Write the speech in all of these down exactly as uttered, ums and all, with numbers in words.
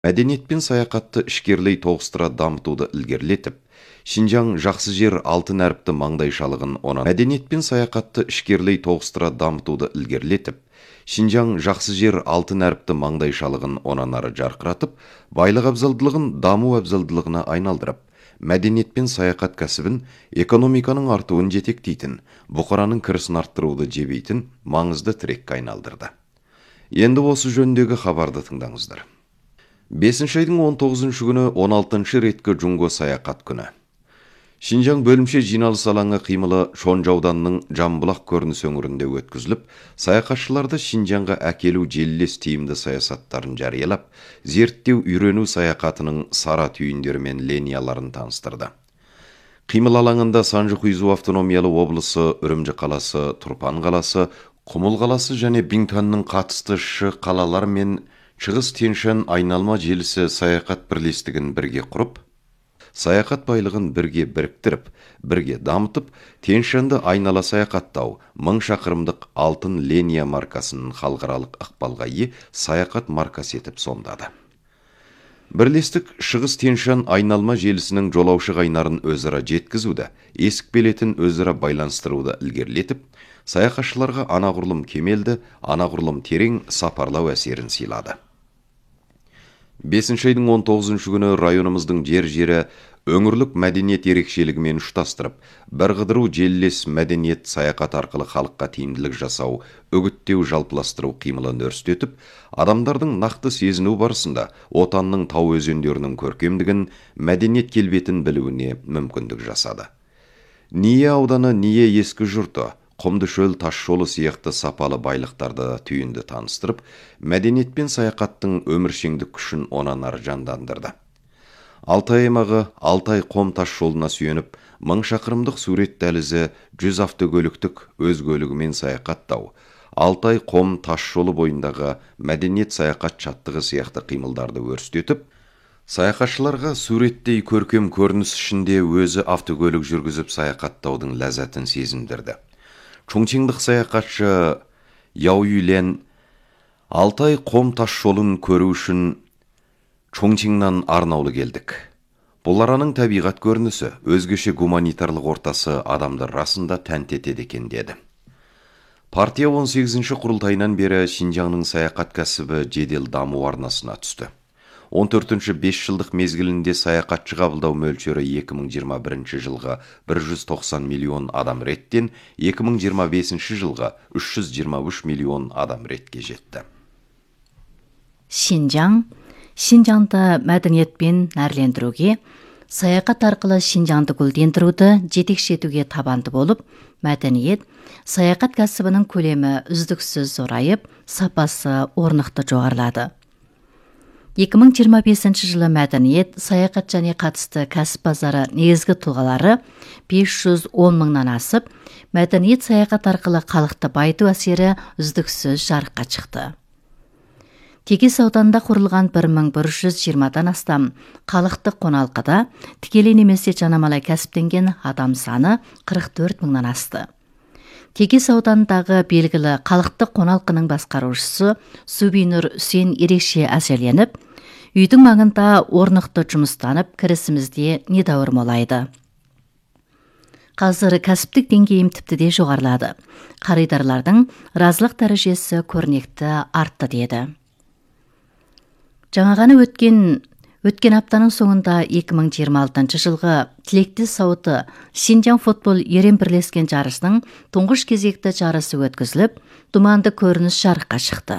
Мәдениет пен саяхатты ішкерлей тоғыстыра дамытуды ілгерілетіп, Шинжаң жақсы жер алтын әріпті маңдайшалығын онан мәдениет пен саяхатты ішкерлей тоғыстыра дамытуды ілгерілетіп, Шинжаң жақсы жер алтын әріпті маңдайшалығын онан ары жарқыратып, байлық абзалдылығын даму абзалдылығына айналдырып, мәдениет пен саяхат кәсібін экономиканың артуын жетектейтін, бұқараның кірісін арттыруды жебейтін маңызды тірекке айналдырды. Енді осы жөніндегі хабарды тыңдаңыздар. бесінші айдың он тоғызыншы күні он алтыншы реткі Джунго саяхат күні. Шинжаң бөлімше жиналыс алаңы қимылы Шонжа ауданының Жамбұлақ көрініс өңірінде өткізіліп, саяхатшыларды Шинжаңға әкелу желілес тиімді саясаттарын жариялап, зерттеу үйрену саяхатының сара түйіндері мен линияларын таныстырды. Қимыл алаңында Санжы-Хуйзу автономиялы облысы, Үрімжі қаласы, Тұрпан қаласы, Құмыл қаласы және Биңтанның қатысты шы қалалар мен Шығыс Тянь-Шань айналма желісі саяхат бірлестігін бірге құрып, саяхат байлығын бірге біріктіріп, бірге дамытып, Тянь-Шаньды айнала саяхаттау мың шақырымдық алтын линия маркасының халықаралық ықпалға ие саяхат маркасы етіп сомдады. Бірлестік Шығыс Тянь-Шань айналма желісінің жолаушы қайнарын өзара жеткізуді, есік билетін өзара байланыстыруды ілгерілетіп, саяхатшыларға анағұрлым кемелді, анағұрлым терең сапарлау әсерін сыйлады. бесінші айдың он тоғызыншы күні районымыздың жер-жері өңірлік мәдениет ерекшелігімен ұштастырып, бірқыдыру желілес мәдениет саяхат арқылы халыққа тиімділік жасау, үгіттеу, жалпыластыру қимылын өрістетіп, адамдардың нақты сезіну барысында отанның тау өзендерінің көркемдігін, мәдениет келбетін білуіне мүмкіндік жасады. Ние ауданы Ние ескі жұрты, Құмды шөл тас жолы сияқты сапалы байлықтарды түйінді таныстырып, мәдениет пен саяхаттың өміршеңдік күшін онан ары жандандырды. Алтай аймағы Алтай Қом тас жолына сүйеніп, мың шақырымдық сурет дәлізі жүз автокөліктік өз көлігімен саяхаттау, Алтай Қом тас жолы бойындағы мәдениет саяхат чаттығы сияқты қимылдарды өрістетіп, саяхатшыларға суреттей көркем көрініс ішінде өзі автокөлік жүргізіп саяхаттаудың ләззатын сезімдірді. Чоңчиңдік саяхатшы Яу Юйлен Алтай Қом тас жолын көру үшін Чоңчиңнан арнаулы келдік. Бұл араның табиғат көрінісі, өзгеше гуманитарлық ортасы адамды расында тәнті етеді екен деді. Партия он сегізінші құрылтайынан бері Шинжаңның саяхат кәсібі жедел даму арнасына түсті. он төртінші бес жылдық мезгілінде саяхатшы қабылдау мөлшері екі мың жиырма бірінші жылға бір жүз тоқсан миллион адам реттен екі мың жиырма бесінші жылға үш жүз жиырма үш миллион адам ретке жетті. Шинжаң, Шинжаңды мәдениетпен нәрлендіруге, саяхат арқылы Шинжаңды гүлдендіруді жетекші етуге табанды болып, мәдениет, саяхат кәсібінің көлемі үздіксіз зорайып, сапасы орнықты жоғарылады. екі мың жиырма бесінші жылы мәдениет, саяхат және қатысты кәсіп базары негізгі тұлғалары бес жүз он мыңнан асып, мәдениет саяхат арқылы халықты байыту әсері үздіксіз жарыққа шықты. Текес ауданында құрылған бір мың бір жүз жиырмадан астам халықтық қоналқыда тікелей немесе жанамалай кәсіптенген адам саны қырық төрт мыңнан асты. Текес ауданындағы белгілі халықтық қоналқының басқарушысы Субинур Үсен ерекше әсерленіп, үйдің маңында орнықты жұмыстанып, кірісімізде недәуір молайды. Қазір кәсіптік деңгейім тіпті де жоғарылады. Қаридарлардың разылық дәрежесі көрнекті артты деді. Жаңағаны өткен Өткен аптаның соңында екі мың жиырма алтыншы жылғы Тілекті сауыты Шинжаң футбол ерен бірлескен жарысының тұңғыш кезекті жарысы өткізіліп, думанды көрініс жарыққа шықты.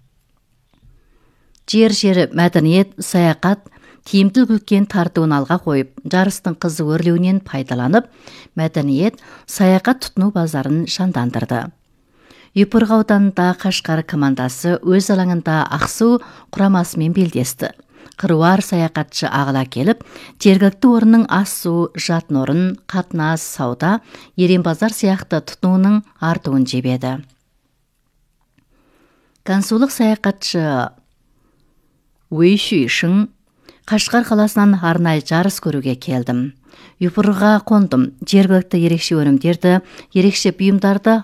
Жер-жері мәдениет, саяхат, тиімді үлкен тартуын алға қойып, жарыстың қызы өрлеуінен пайдаланып, мәдениет, саяхат тұтыну базарын жандандырды. Юпырға ауданында Қашқар командасы өз алаңында Ақсу құрамасымен белдесті. Қыруар саяхатшы ағыла келіп, жергілікті орынның ас-су, жатын орын, қатынас, сауда, ерен базар сияқты тұтынуының артуын жебеді. Консулық саяхатшы Уй Шүйшің Қашқар қаласынан арнайы жарыс көруге келдім. Юпырға қондым. Жергілікті ерекше өнімдерді, ерекше бұйымдарды